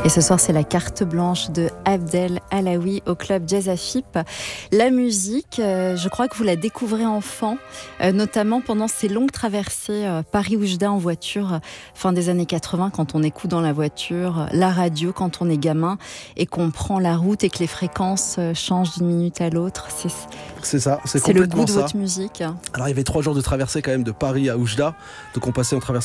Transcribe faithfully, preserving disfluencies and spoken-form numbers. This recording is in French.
Et ce soir, c'est la carte blanche de Abdel Alaoui au club Jazz Afip. La musique, euh, je crois que vous la découvrez enfant, euh, notamment pendant ces longues traversées euh, Paris-Oujda en voiture, euh, fin des années quatre-vingts, quand on écoute dans la voiture euh, la radio, quand on est gamin et qu'on prend la route et que les fréquences euh, changent d'une minute à l'autre. C'est, c'est ça, c'est, c'est le complètement goût de ça. votre musique. Alors il y avait trois jours de traversée quand même de Paris à Oujda, donc on passait, on traversait